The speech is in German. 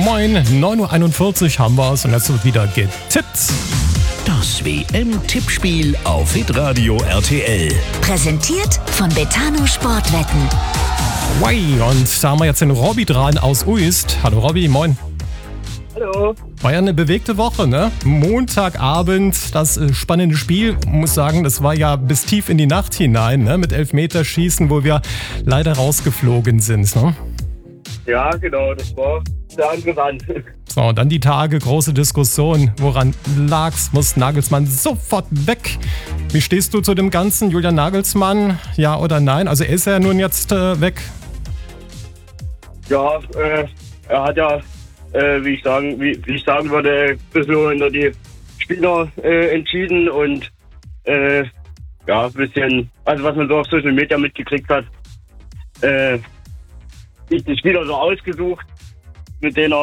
Moin, 9.41 Uhr haben wir es und jetzt wird wieder getippt. Das WM-Tippspiel auf Hitradio RTL. Präsentiert von Betano Sportwetten. Und da haben wir jetzt den Robby dran aus Uist. Hallo Robby, moin. Hallo. War ja eine bewegte Woche, ne? Montagabend das spannende Spiel. Ich muss sagen, das war ja bis tief in die Nacht hinein, ne? Mit Elfmeterschießen, wo wir leider rausgeflogen sind, ne? Ja, genau, das war sehr interessant. So, und dann die Tage, große Diskussion. Woran lag's? Muss Nagelsmann sofort weg? Wie stehst du zu dem Ganzen, Julian Nagelsmann? Ja oder nein? Also ist er nun jetzt weg? Ja, er hat ja, wie ich sagen würde, ein bisschen hinter die Spieler entschieden und ja, ein bisschen, also was man so auf Social Media mitgekriegt hat, die Spieler so ausgesucht, mit denen er